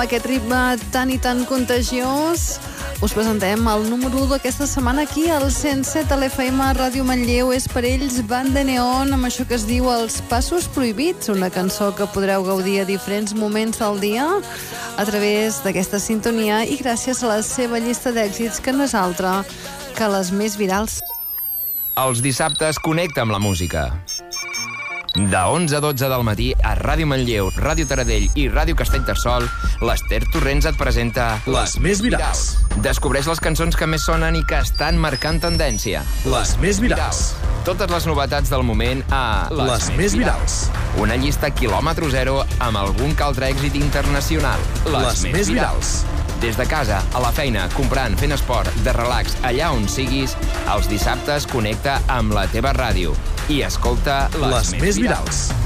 Aquest ritme tan i tan contagiós, us presentem el número 1 d'aquesta setmana aquí al 107 a l'FM Ràdio Manlleu. És per ells Banda Neon, amb això que es diu Els Passos Prohibits, una cançó que podreu gaudir a diferents moments del dia a través d'aquesta sintonia i gràcies a la seva llista d'èxits, que no és altra que les més virals. Els dissabtes connecta amb la música. De 11 a 12 del matí a Ràdio Manlleu, Ràdio Taradell i Ràdio Castellterçol, l'Ester Torrents et presenta Les més virals. Descobreix les cançons que més sonen i que estan marcant tendència. Les més virals. Totes les novetats del moment a Les més virals. Una llista quilòmetre zero amb algun que altre èxit internacional. Les més virals. Des de casa, a la feina, comprant, fent esport, de relax, allà on siguis, els dissabtes connecta amb la teva ràdio i escolta Les més virals.